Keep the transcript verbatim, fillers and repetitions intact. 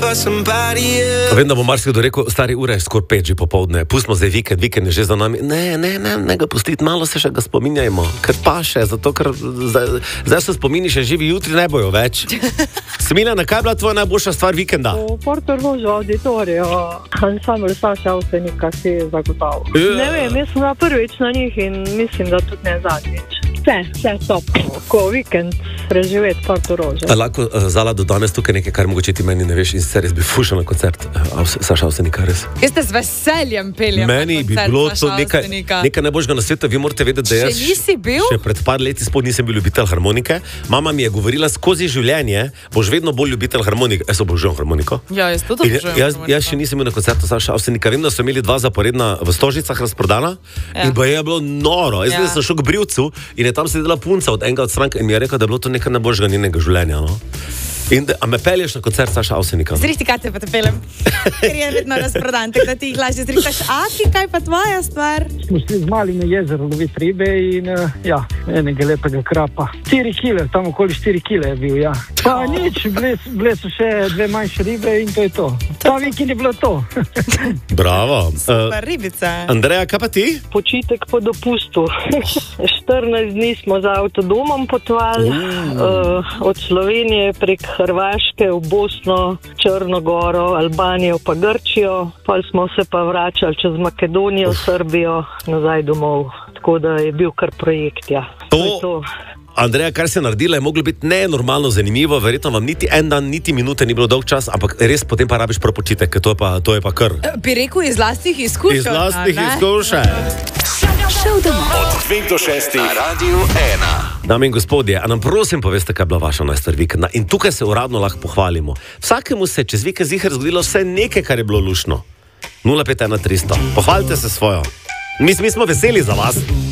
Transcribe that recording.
Vem, da bo marsikdo rekel, stari ura je skoraj pet že popoldne, pustimo zdaj vikend, vikend je že za nami. Ne, ne, ne, ne ga pustiti, malo se še ga spominjajmo, ker paše, zato ker zdaj, zdaj se spomini še živi, jutri ne bojo več. Smiljana, kaj je bila tvoja najboljša stvar vikenda? V Portorožu auditorijo, ansambl Saša Avsenika si je zagotovil. Ja. Ne vem, jaz sem bila prvič na njih in mislim, da tudi ne zadnjič. Vse, vse top, ko vikend preživeti v Portorožu. A lahko uh, Zala do danes tukaj nekaj, kar mogoče ti meni ne veš in se res bi fušal na koncert uh, Saša Avsenika, res. Jaz te z veseljem peljem Meni na bi koncert bilo Saša to nekaj, Avsenika. nekaj najboljšega na svetu, vi morate vedeti, da jaz Še nisi bil? še pred par leti spod nisem bil ljubitelj harmonike. Mama mi je govorila, skozi življenje boš vedno bolj ljubitelj harmonike. Jaz obožujem harmoniko. Ja, jaz tudi In obožujem jaz, harmoniko. jaz še nisem bil na koncertu Saša Avsenika. Vem, da so imeli dva zaporedna v Stožicah razprodana Ja. in pa je bilo noro. Jaz Ja. ja. sem šel k brivcu in je tam sedela punca od enega od strank in mi je rekel, da je bilo to nekaj najboljšega njenega življenja. No? In da, a me pelješ na koncert Saša Avsenika? Zrihti, kaj te pa te peljem? Ker je vedno razprodan, tako da ti jih lažje zrihtaš. Aki, kaj pa tvoja stvar? Smo šli z malim na jezero loviti ribe in uh, ja, enega lepega krapa. štiri kile, tam okoli štiri kile je bil, ja. Pa nič, bile, bile so še dve manjše ribe in to je to. Ta vikend je bilo to. Bravo. Super ribica. Andreja, kaj pa ti? Počitek po dopustu. štirinajst dni smo z avtodomom potovali uh, od Slovenije prek Hrvaške v Bosno, Črnogoro, Albanijo pa Grčijo. Pa smo se pa vračali čez Makedonijo, Srbijo, nazaj domov. Tako da je bil kar projekt, ja. To- je to. Andreja, kar se je naredila, je moglo biti nenormalno zanimivo, verjetno vam niti en dan, niti minute ni bilo dolg čas, ampak res potem pa rabiš prav počitek, ker to je pa, to je pa kar. Bi rekel iz lastnih izkušenj. Iz lastnih ne? izkušenj. Šel domov. Od dveh do šestih na Radiu ena. Dame in gospodje, a nam prosim poveste, kaj je bila vaša najstvar vikenda. In tukaj se uradno lahko pohvalimo. Vsakemu se čez vikend ziher zgodilo vse nekaj, kar je bilo lušno. nula pet ena tristo. Pohvalite se svojo. Mi, mi smo veseli za vas.